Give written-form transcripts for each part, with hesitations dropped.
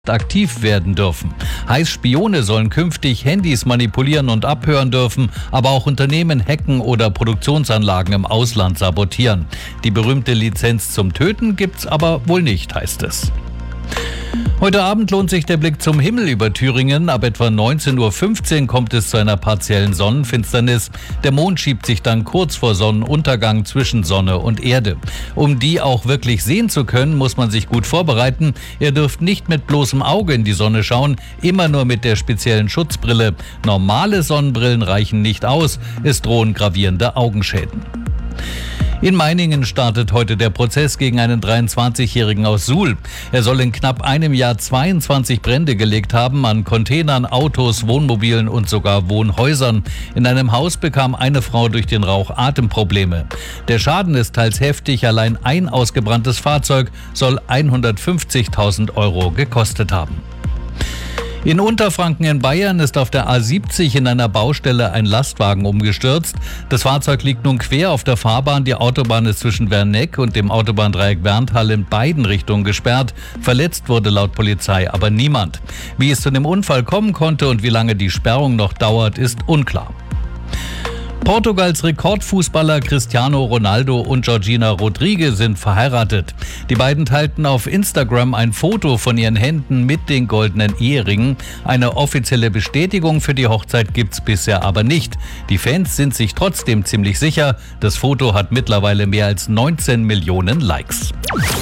aktiv werden dürfen. Heißt, Spione sollen künftig Handys manipulieren und abhören dürfen, aber auch Unternehmen hacken oder Produktionsanlagen im Ausland sabotieren. Die berühmte Lizenz zum Töten gibt's aber wohl nicht, heißt es. Heute Abend lohnt sich der Blick zum Himmel über Thüringen. Ab etwa 19:15 Uhr kommt es zu einer partiellen Sonnenfinsternis. Der Mond schiebt sich dann kurz vor Sonnenuntergang zwischen Sonne und Erde. Um die auch wirklich sehen zu können, muss man sich gut vorbereiten. Ihr dürft nicht mit bloßem Auge in die Sonne schauen, immer nur mit der speziellen Schutzbrille. Normale Sonnenbrillen reichen nicht aus. Es drohen gravierende Augenschäden. In Meiningen startet heute der Prozess gegen einen 23-Jährigen aus Suhl. Er soll in knapp einem Jahr 22 Brände gelegt haben an Containern, Autos, Wohnmobilen und sogar Wohnhäusern. In einem Haus bekam eine Frau durch den Rauch Atemprobleme. Der Schaden ist teils heftig. Allein ein ausgebranntes Fahrzeug soll 150.000 Euro gekostet haben. In Unterfranken in Bayern ist auf der A70 in einer Baustelle ein Lastwagen umgestürzt. Das Fahrzeug liegt nun quer auf der Fahrbahn. Die Autobahn ist zwischen Werneck und dem Autobahndreieck Wernthal in beiden Richtungen gesperrt. Verletzt wurde laut Polizei aber niemand. Wie es zu dem Unfall kommen konnte und wie lange die Sperrung noch dauert, ist unklar. Portugals Rekordfußballer Cristiano Ronaldo und Georgina Rodrigues sind verheiratet. Die beiden teilten auf Instagram ein Foto von ihren Händen mit den goldenen Eheringen. Eine offizielle Bestätigung für die Hochzeit gibt's bisher aber nicht. Die Fans sind sich trotzdem ziemlich sicher. Das Foto hat mittlerweile mehr als 19 Millionen Likes.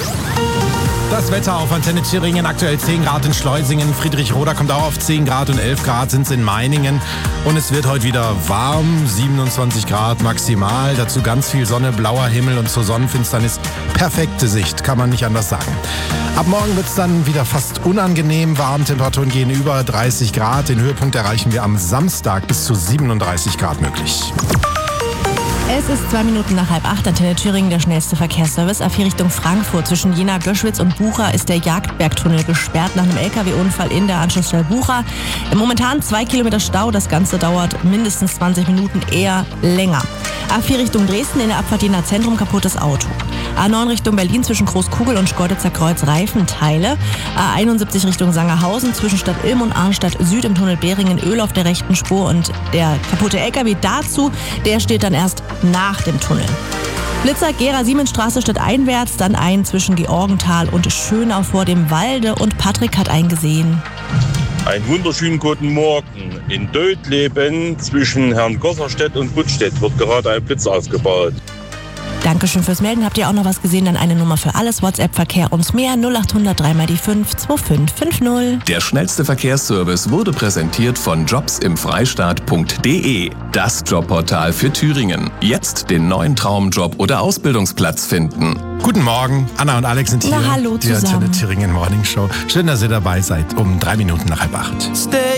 Das Wetter auf Antenne Thüringen, aktuell 10 Grad in Schleusingen, Friedrichroda kommt auch auf 10 Grad und 11 Grad sind es in Meiningen. Und es wird heute wieder warm, 27 Grad maximal, dazu ganz viel Sonne, blauer Himmel und zur Sonnenfinsternis perfekte Sicht, kann man nicht anders sagen. Ab morgen wird es dann wieder fast unangenehm warm, Temperaturen gehen über 30 Grad, den Höhepunkt erreichen wir am Samstag bis zu 37 Grad möglich. Es ist 2 Minuten nach 7:30, Antenne Thüringen, der schnellste Verkehrsservice. A4 Richtung Frankfurt. Zwischen Jena, Göschwitz und Bucha ist der Jagdbergtunnel gesperrt nach einem LKW-Unfall in der Anschlussstelle Bucha. Momentan 2 Kilometer Stau. Das Ganze dauert mindestens 20 Minuten, eher länger. A4 Richtung Dresden, in der Abfahrt Jena Zentrum, kaputtes Auto. A9 Richtung Berlin, zwischen Großkugel und Schkeuditzer Kreuz, Reifenteile. A71 Richtung Sangerhausen, zwischen Stadt Ilm und Arnstadt Süd im Tunnel Behringen, Öl auf der rechten Spur. Und der kaputte LKW dazu, der steht dann erst nach dem Tunnel. Blitzer, Gera-Siemensstraße stadteinwärts, dann ein zwischen Georgenthal und Schönau vor dem Walde. Und Patrick hat einen gesehen. Einen wunderschönen guten Morgen. In Dötleben zwischen Herrngosserstedt und Buttstedt wird gerade ein Blitz aufgebaut. Dankeschön fürs Melden. Habt ihr auch noch was gesehen? Dann eine Nummer für alles. WhatsApp-Verkehr und mehr 0800 3 mal die 5 2550. Der schnellste Verkehrsservice wurde präsentiert von jobsimfreistaat.de. Das Jobportal für Thüringen. Jetzt den neuen Traumjob oder Ausbildungsplatz finden. Guten Morgen, Anna und Alex sind hier. Na, hallo die zusammen. Antenne Thüringen Morning Show. Schön, dass ihr dabei seid, um 3 Minuten nach 7:30.